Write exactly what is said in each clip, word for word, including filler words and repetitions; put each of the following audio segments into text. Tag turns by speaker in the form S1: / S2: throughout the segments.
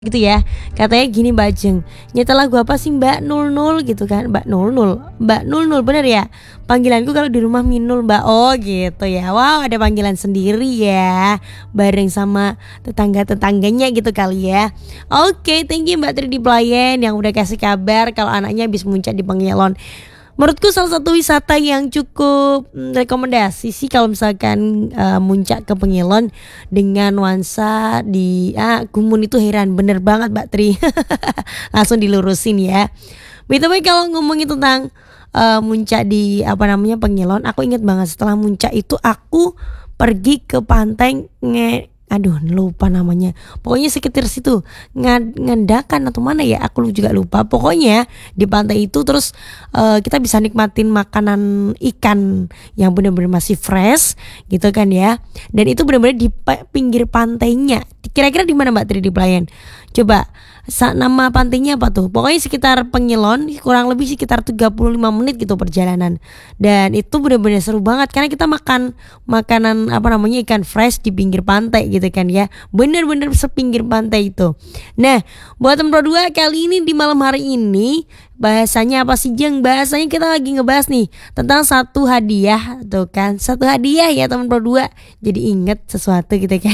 S1: gitu ya. Katanya gini Mbak Jeng, nyetel lagu apa sih Mbak? Nul nul gitu kan. Mbak Nul Nul, Mbak Nul Nul bener ya? Panggilanku kalau di rumah Minul Mbak. Oh gitu ya. Wow, ada panggilan sendiri ya, bareng sama tetangga-tetangganya gitu kali ya. Oke, thank you Mbak Tri di Pelayan yang udah kasih kabar kalau anaknya habis muncak di Pengelon. Menurutku salah satu wisata yang cukup mm, rekomendasi sih kalau misalkan uh, muncak ke Pengelon dengan nuansa di ah, Gumun itu heran bener banget Mbak Tri. Langsung dilurusin ya. By the way, kalau ngomongin tentang uh, muncak di apa namanya Pengelon, aku ingat banget setelah muncak itu aku pergi ke pantai nge aduh lupa namanya, pokoknya sekitar situ Ngad, Ngendakan atau mana ya, aku juga lupa. Pokoknya di pantai itu terus uh, kita bisa nikmatin makanan ikan yang benar-benar masih fresh gitu kan ya, dan itu benar-benar di pa- pinggir pantainya. Kira-kira di mana Mbak Tri di Pelayan? Coba sa- nama pantainya apa tuh? Pokoknya sekitar Pengelon, kurang lebih sekitar tiga puluh lima menit gitu perjalanan. Dan itu benar-benar seru banget karena kita makan makanan apa namanya ikan fresh di pinggir pantai gitu kan ya. Bener-bener sepinggir pantai itu. Nah, buat teman Pro dua kali ini di malam hari ini bahasanya apa sih Jeng? Bahasanya kita lagi ngebahas nih tentang satu hadiah tuh kan. Satu hadiah ya teman Pro dua. Jadi inget sesuatu gitu kan.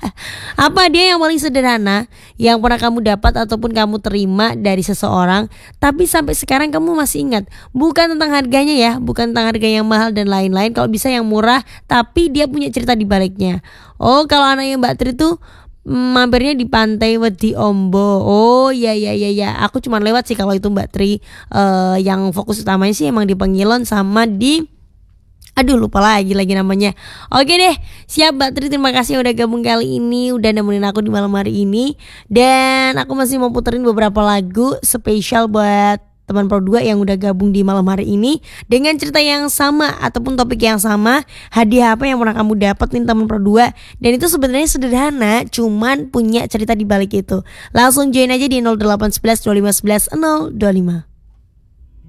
S1: Apa hadiah yang paling sederhana yang pernah kamu dapat ataupun kamu terima dari seseorang, tapi sampai sekarang kamu masih ingat? Bukan tentang harganya ya, bukan tentang harga yang mahal dan lain-lain. Kalau bisa yang murah tapi dia punya cerita di baliknya. Oh, kalau anaknya Mbak Tri tuh mampirnya di pantai Wedi Ombo. Oh ya ya ya ya, aku cuma lewat sih kalau itu Mbak Tri. Uh, yang fokus utamanya sih emang di Pengelon sama di aduh lupa lagi lagi namanya. Oke deh, siap Mbak Tri, terima kasih udah gabung kali ini, udah nemenin aku di malam hari ini. Dan aku masih mau puterin beberapa lagu spesial buat teman Pro dua yang udah gabung di malam hari ini dengan cerita yang sama ataupun topik yang sama. Hadiah apa yang pernah kamu dapat nih teman Pro dua? Dan itu sebenarnya sederhana, cuman punya cerita di balik itu. Langsung join aja di nol delapan satu satu dua lima satu satu nol dua lima.